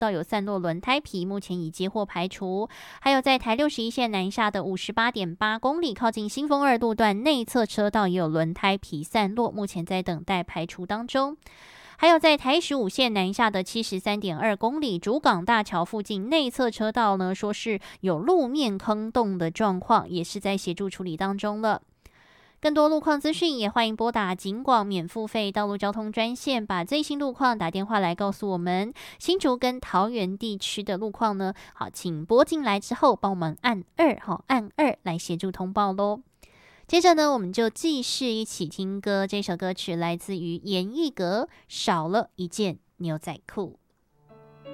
道有散落轮胎皮，目前已接获排除。还有在台61线南下的 58.8 公里，靠近新丰2路段内侧车道也有轮胎皮散落，目前在等待排除当中。还有在台15线南下的 73.2 公里，竹港大桥附近内侧车道呢，说是有路面坑洞的状况，也是在协助处理当中了。更多路况资讯也欢迎拨打警广免付费道路交通专线，把最新路况打电话来告诉我们。新竹跟桃园地区的路况呢，好，请拨进来之后帮我们按2，按2来协助通报咯。接着呢，我们就继续一起听歌，这首歌曲来自于严艺格，少了一件牛仔裤。